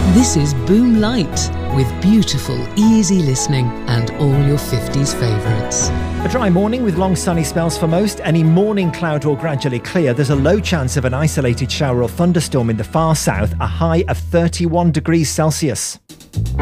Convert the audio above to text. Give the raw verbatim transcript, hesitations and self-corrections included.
This is Boom Light, with beautiful, easy listening and all your fifties favourites. A dry morning with long sunny spells for most. Any morning cloud will gradually clear. There's a low chance of an isolated shower or thunderstorm in the far south, a high of thirty-one degrees Celsius.